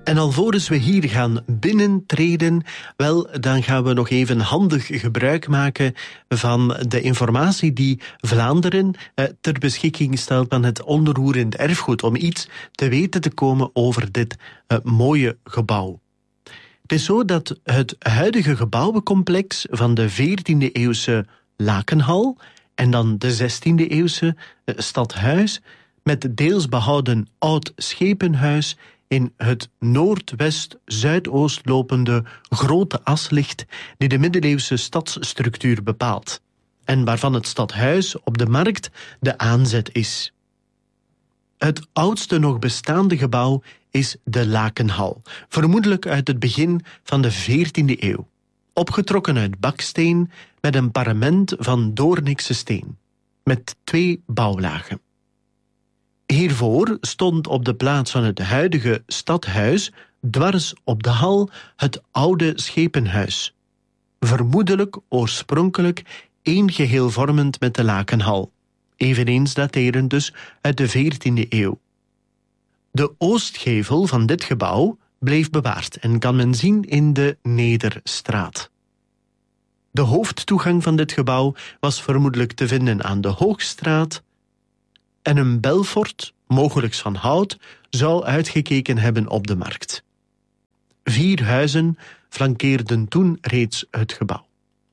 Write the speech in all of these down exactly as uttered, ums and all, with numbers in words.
En alvorens we hier gaan binnentreden, wel, dan gaan we nog even handig gebruik maken van de informatie die Vlaanderen eh, ter beschikking stelt van het onroerend erfgoed, om iets te weten te komen over dit eh, mooie gebouw. Het is zo dat het huidige gebouwencomplex van de veertiende-eeuwse Lakenhal en dan de zestiende-eeuwse eh, Stadhuis met deels behouden oud schepenhuis in het noordwest-zuidoost lopende grote as ligt die de middeleeuwse stadsstructuur bepaalt en waarvan het stadhuis op de markt de aanzet is. Het oudste nog bestaande gebouw is de Lakenhal, vermoedelijk uit het begin van de veertiende eeuw, opgetrokken uit baksteen met een parement van Doornikse steen, met twee bouwlagen. Hiervoor stond op de plaats van het huidige stadhuis, dwars op de hal, het oude schepenhuis. Vermoedelijk oorspronkelijk één geheel vormend met de Lakenhal. Eveneens daterend dus uit de veertiende eeuw. De oostgevel van dit gebouw bleef bewaard en kan men zien in de Nederstraat. De hoofdtoegang van dit gebouw was vermoedelijk te vinden aan de Hoogstraat, en een belfort, mogelijk van hout, zou uitgekeken hebben op de markt. Vier huizen flankeerden toen reeds het gebouw.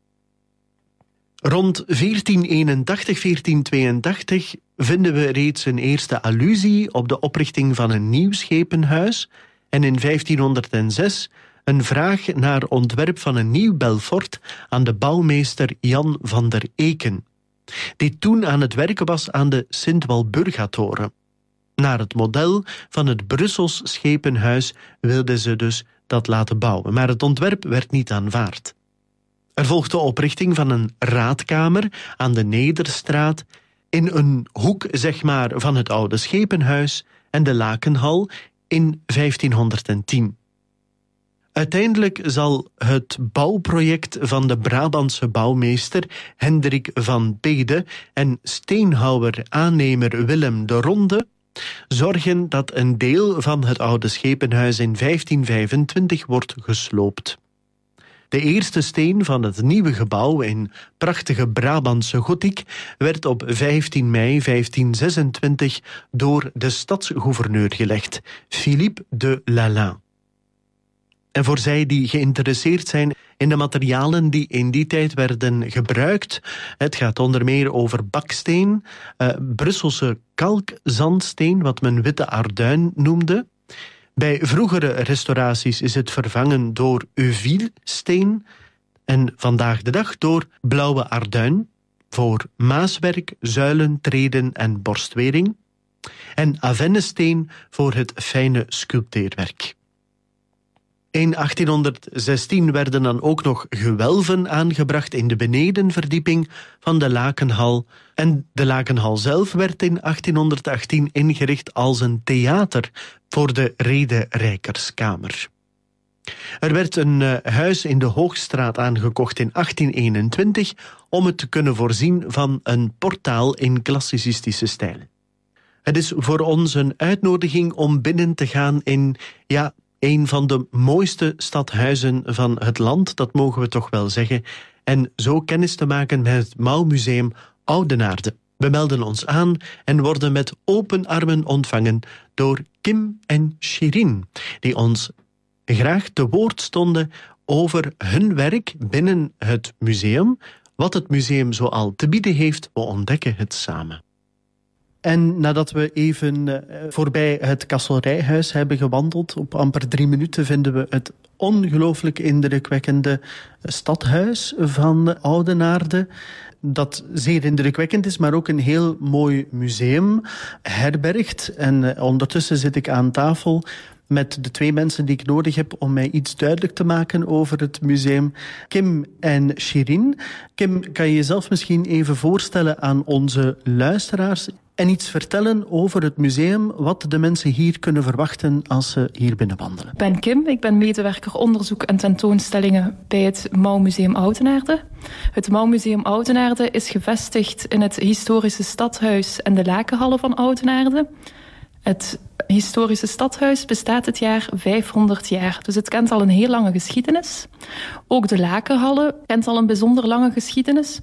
Rond veertien eenentachtig, veertien tweeëntachtig vinden we reeds een eerste allusie op de oprichting van een nieuw schepenhuis en in vijftienhonderdzes een vraag naar ontwerp van een nieuw belfort aan de bouwmeester Jan van der Eken, die toen aan het werken was aan de Sint-Walburga-toren. Naar het model van het Brussels schepenhuis wilden ze dus dat laten bouwen, maar het ontwerp werd niet aanvaard. Er volgde de oprichting van een raadkamer aan de Nederstraat, in een hoek zeg maar van het oude schepenhuis en de Lakenhal in vijftienhonderdtien. Uiteindelijk zal het bouwproject van de Brabantse bouwmeester Hendrik van Peede en steenhouwer-aannemer Willem de Ronde zorgen dat een deel van het oude schepenhuis in vijftien vijfentwintig wordt gesloopt. De eerste steen van het nieuwe gebouw in prachtige Brabantse gotiek werd op vijftien mei vijftien zesentwintig door de stadsgouverneur gelegd, Philippe de Lalaing. En voor zij die geïnteresseerd zijn in de materialen die in die tijd werden gebruikt, het gaat onder meer over baksteen, uh, Brusselse kalkzandsteen, wat men witte arduin noemde. Bij vroegere restauraties is het vervangen door euvielsteen en vandaag de dag door blauwe arduin voor maaswerk, zuilen, treden en borstwering en avennesteen voor het fijne sculpteerwerk. In achttienhonderdzestien werden dan ook nog gewelven aangebracht in de benedenverdieping van de Lakenhal. En de Lakenhal zelf werd in achttienhonderdachttien ingericht als een theater voor de rederijkerskamer. Er werd een uh, huis in de Hoogstraat aangekocht in achttien eenentwintig om het te kunnen voorzien van een portaal in klassicistische stijl. Het is voor ons een uitnodiging om binnen te gaan in, ja, een van de mooiste stadhuizen van het land, dat mogen we toch wel zeggen, en zo kennis te maken met het Mouwmuseum Oudenaarde. We melden ons aan en worden met open armen ontvangen door Kim en Shirin, die ons graag te woord stonden over hun werk binnen het museum, wat het museum zoal te bieden heeft. We ontdekken het samen. En nadat we even uh, voorbij het Kasselrijhuis hebben gewandeld, op amper drie minuten vinden we het ongelooflijk indrukwekkende stadhuis van Oudenaarde, dat zeer indrukwekkend is, maar ook een heel mooi museum herbergt. En uh, ondertussen zit ik aan tafel met de twee mensen die ik nodig heb om mij iets duidelijk te maken over het museum, Kim en Shirin. Kim, kan je jezelf misschien even voorstellen aan onze luisteraars en iets vertellen over het museum, wat de mensen hier kunnen verwachten als ze hier binnenwandelen? Ik ben Kim, ik ben medewerker onderzoek en tentoonstellingen bij het Mouwmuseum Oudenaarde. Het Mouwmuseum Oudenaarde is gevestigd in het historische stadhuis en de Lakenhallen van Oudenaarde. Het historische stadhuis bestaat dit jaar vijfhonderd jaar. Dus het kent al een heel lange geschiedenis. Ook de Lakenhallen kent al een bijzonder lange geschiedenis.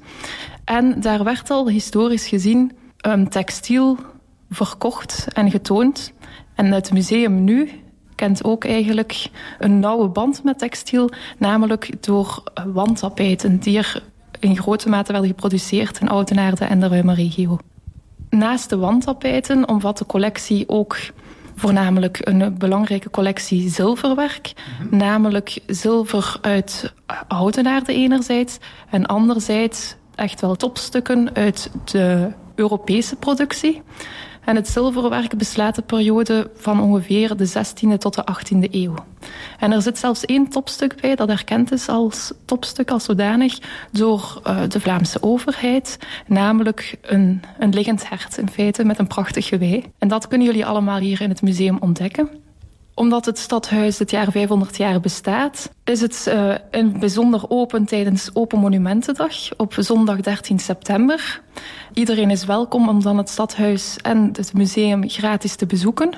En daar werd al historisch gezien um, textiel verkocht en getoond. En het museum nu kent ook eigenlijk een nauwe band met textiel, namelijk door wandtapijten die er in grote mate werden geproduceerd in Oudenaarde en de ruime regio. Naast de wandtapijten omvat de collectie ook voornamelijk een belangrijke collectie zilverwerk, mm-hmm. namelijk zilver uit Oudenaarde enerzijds en anderzijds echt wel topstukken uit de Europese productie. En het zilverwerk beslaat de periode van ongeveer de zestiende tot de achttiende eeuw. En er zit zelfs één topstuk bij dat erkend is als topstuk, als zodanig, door uh, de Vlaamse overheid. Namelijk een, een liggend hert, in feite, met een prachtig gewei. En dat kunnen jullie allemaal hier in het museum ontdekken. Omdat het stadhuis dit jaar vijfhonderd jaar bestaat, is het uh, in bijzonder open tijdens Open Monumentendag op zondag dertien september. Iedereen is welkom om dan het stadhuis en het museum gratis te bezoeken.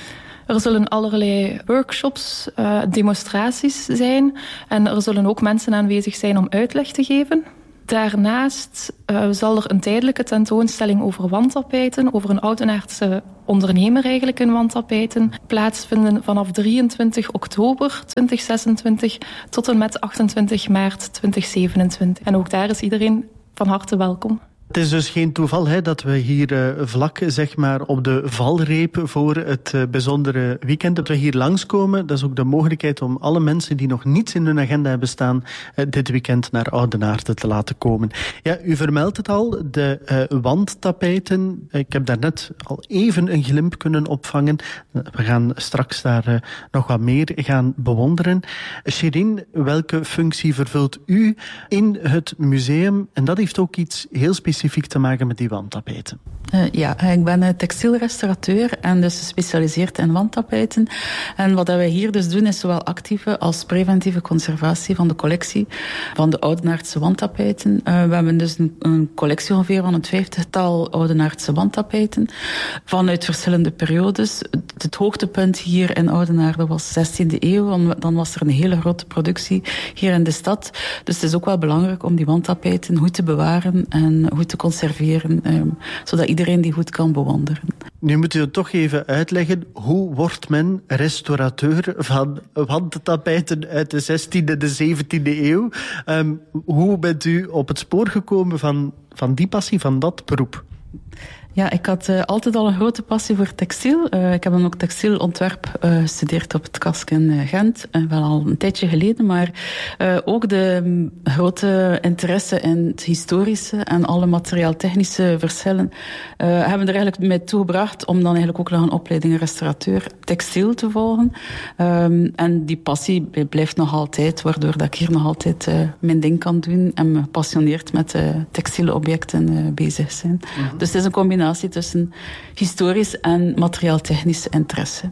Er zullen allerlei workshops, uh, demonstraties zijn en er zullen ook mensen aanwezig zijn om uitleg te geven. Daarnaast uh, zal er een tijdelijke tentoonstelling over wandtapijten, over een Oudenaardse ondernemer eigenlijk in wandtapijten, plaatsvinden vanaf drieëntwintig oktober tweeduizend zesentwintig tot en met achtentwintig maart tweeduizend zevenentwintig. En ook daar is iedereen van harte welkom. Het is dus geen toeval hè, dat we hier uh, vlak zeg maar, op de valreep voor het uh, bijzondere weekend, dat we hier langskomen. Dat is ook de mogelijkheid om alle mensen die nog niets in hun agenda hebben staan, uh, dit weekend naar Oudenaarde te laten komen. Ja, u vermeldt het al, de uh, wandtapijten. Ik heb daarnet al even een glimp kunnen opvangen. We gaan straks daar uh, nog wat meer gaan bewonderen. Shirin, welke functie vervult u in het museum? En dat heeft ook iets heel specifieks te maken met die wandtapijten. Uh, ja, ik ben textielrestaurateur en dus gespecialiseerd in wandtapijten. En wat wij hier dus doen is zowel actieve als preventieve conservatie van de collectie van de Oudenaardse wandtapijten. Uh, we hebben dus een, een collectie ongeveer van een vijftigtal Oudenaardse wandtapijten vanuit verschillende periodes. Het, het hoogtepunt hier in Oudenaarde was zestiende eeuw. Dan was er een hele grote productie hier in de stad. Dus het is ook wel belangrijk om die wandtapijten goed te bewaren en goed te conserveren, um, zodat iedereen die goed kan bewonderen. Nu moet u het toch even uitleggen, hoe wordt men restaurateur van wandtapijten uit de zestiende, de zeventiende eeuw? Um, hoe bent u op het spoor gekomen van, van die passie, van dat beroep? Ja, ik had uh, altijd al een grote passie voor textiel. Uh, ik heb dan ook textielontwerp uh, gestudeerd op het K A S K in uh, Gent. Uh, wel al een tijdje geleden, maar uh, ook de um, grote interesse in het historische en alle materiaaltechnische verschillen uh, hebben er eigenlijk mee toegebracht om dan eigenlijk ook nog een opleiding restaurateur textiel te volgen. Um, en die passie blijft nog altijd, waardoor dat ik hier nog altijd uh, mijn ding kan doen en me passioneert met uh, textiele objecten uh, bezig zijn. Mm-hmm. Dus het is een combinatie tussen historisch en materiaaltechnische interesse.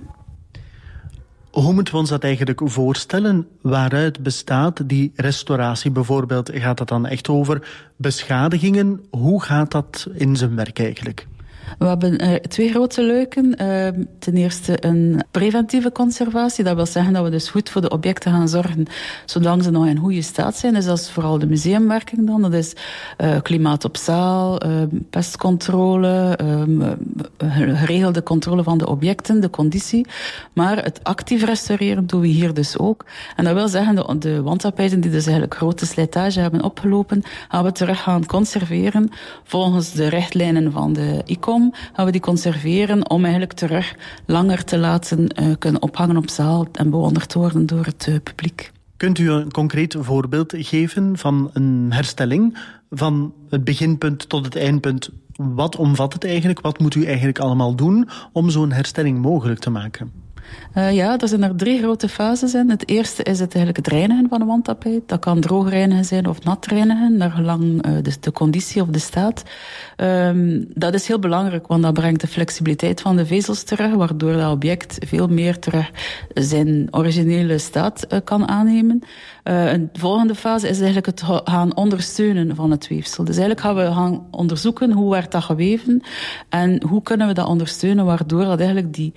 Hoe moeten we ons dat eigenlijk voorstellen? Waaruit bestaat die restauratie bijvoorbeeld? Gaat het dan echt over beschadigingen? Hoe gaat dat in zijn werk eigenlijk? We hebben uh, twee grote luiken. Uh, ten eerste een preventieve conservatie. Dat wil zeggen dat we dus goed voor de objecten gaan zorgen, zolang ze nog in goede staat zijn. Dus dat is vooral de museumwerking dan. Dat is uh, klimaat op zaal, uh, pestcontrole, uh, geregelde controle van de objecten, de conditie. Maar het actief restaureren doen we hier dus ook. En dat wil zeggen, de, de wandtapijten die dus eigenlijk grote slijtage hebben opgelopen, gaan we terug gaan conserveren volgens de richtlijnen van de I C O M. Gaan we die conserveren om eigenlijk terug langer te laten uh, kunnen ophangen op zaal en bewonderd worden door het uh, publiek. Kunt u een concreet voorbeeld geven van een herstelling van het beginpunt tot het eindpunt? Wat omvat het eigenlijk? Wat moet u eigenlijk allemaal doen om zo'n herstelling mogelijk te maken? Uh, ja, er zijn er drie grote fases in. Het eerste is het eigenlijk het reinigen van een wandtapijt. Dat kan droog reinigen zijn of nat reinigen, naar gelang uh, de, de conditie of de staat. Um, dat is heel belangrijk, want dat brengt de flexibiliteit van de vezels terug, waardoor dat object veel meer terug zijn originele staat uh, kan aannemen. Uh, een volgende fase is eigenlijk het gaan ondersteunen van het weefsel. Dus eigenlijk gaan we gaan onderzoeken hoe werd dat geweven en hoe kunnen we dat ondersteunen, waardoor dat eigenlijk die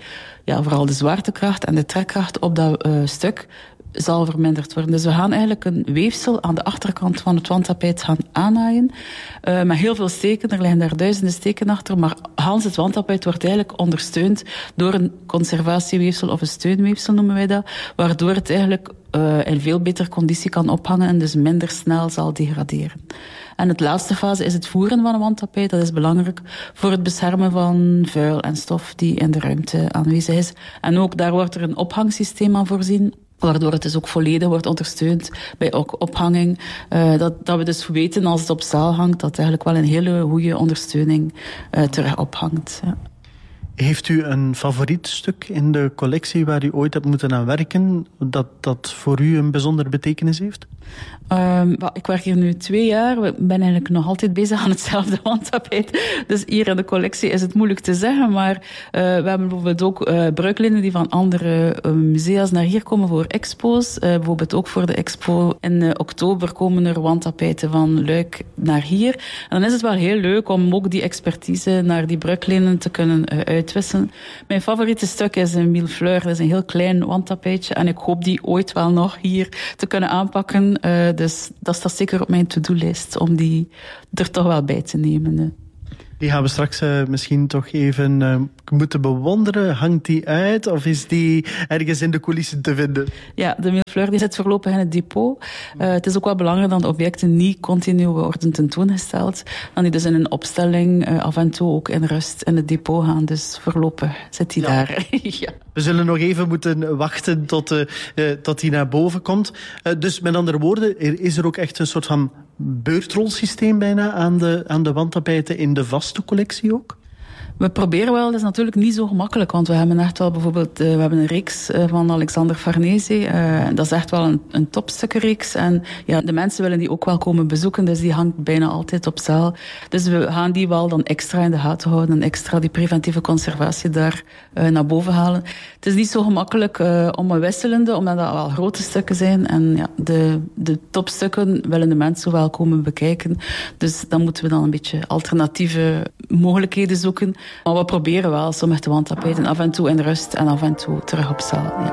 ja, vooral de zwaartekracht en de trekkracht op dat uh, stuk zal verminderd worden. Dus we gaan eigenlijk een weefsel aan de achterkant van het wandtapijt gaan aannaaien. Uh, met heel veel steken, er liggen daar duizenden steken achter, maar Hans het wandtapijt wordt eigenlijk ondersteund door een conservatieweefsel of een steunweefsel noemen wij dat, waardoor het eigenlijk uh, in veel betere conditie kan ophangen en dus minder snel zal degraderen. En de laatste fase is het voeren van een wandtapijt. Dat is belangrijk voor het beschermen van vuil en stof die in de ruimte aanwezig is. En ook daar wordt er een ophangsysteem aan voorzien, waardoor het dus ook volledig wordt ondersteund bij ook ophanging. Uh, dat, dat we dus weten als het op zaal hangt, dat eigenlijk wel een hele goede ondersteuning uh, terug ophangt. Ja. Heeft u een favoriet stuk in de collectie waar u ooit hebt moeten aan werken, dat, dat voor u een bijzondere betekenis heeft? Um, ik werk hier nu twee jaar. Ik ben eigenlijk nog altijd bezig aan hetzelfde wandtapijt. Dus hier in de collectie is het moeilijk te zeggen. Maar uh, we hebben bijvoorbeeld ook uh, bruiklinnen die van andere uh, musea's naar hier komen voor expo's. Uh, bijvoorbeeld ook voor de expo in uh, oktober komen er wandtapijten van Luik naar hier. En dan is het wel heel leuk om ook die expertise naar die bruiklinnen te kunnen uh, uitwisselen. Mijn favoriete stuk is een Millefleur. Dat is een heel klein wandtapijtje. En ik hoop die ooit wel nog hier te kunnen aanpakken. Uh, dus dat staat zeker op mijn to-do-lijst om die er toch wel bij te nemen. Uh. Die gaan we straks uh, misschien toch even uh, moeten bewonderen. Hangt die uit of is die ergens in de coulissen te vinden? Ja, de Millefleur die zit voorlopig in het depot. Uh, het is ook wel belangrijk dat de objecten niet continu worden tentoongesteld. Dan die dus in een opstelling uh, af en toe ook in rust in het depot gaan. Dus voorlopig zit die ja. daar. ja. We zullen nog even moeten wachten tot, uh, uh, tot die naar boven komt. Uh, dus met andere woorden, er is er ook echt een soort van beurtrolsysteem bijna aan de, aan de wandtapijten in de vaste collectie ook? We proberen wel, dat is natuurlijk niet zo gemakkelijk, want we hebben echt wel bijvoorbeeld, uh, we hebben een reeks uh, van Alexander Farnese, uh, dat is echt wel een, een topstukkenreeks en ja, de mensen willen die ook wel komen bezoeken, dus die hangt bijna altijd op zaal. Dus we gaan die wel dan extra in de gaten houden en extra die preventieve conservatie daar uh, naar boven halen. Het is niet zo gemakkelijk uh, om een wisselende, omdat dat wel grote stukken zijn en ja, de, de topstukken willen de mensen wel komen bekijken, dus dan moeten we dan een beetje alternatieve mogelijkheden zoeken. Maar we proberen wel sommige wandtapijten af en toe in rust en af en toe terug op zaal. Ja.